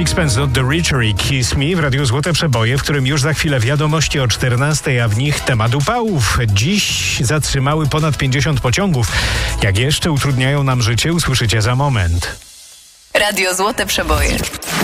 Sixpence Not the Richer i Kiss Me w Radiu Złote Przeboje, w którym już za chwilę wiadomości o 14, a w nich temat upałów. Dziś zatrzymały ponad 50 pociągów. Jak jeszcze utrudniają nam życie, usłyszycie za moment. Radio Złote Przeboje.